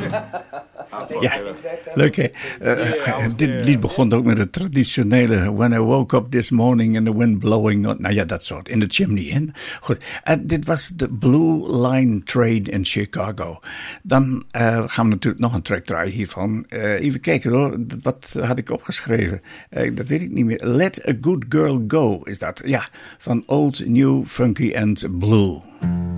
Ja, leuk hè. Dit lied begon ook met het traditionele When I woke up this morning and the wind blowing. Nou ja, dat soort. In de chimney in. Goed. Dit was de Blue Line Train in Chicago. Dan gaan we natuurlijk nog een track draaien hiervan. Even kijken hoor. Wat had ik opgeschreven? Dat weet ik niet meer. Let a Good Girl Go is dat. Ja, van Old, New, Funky and Blue.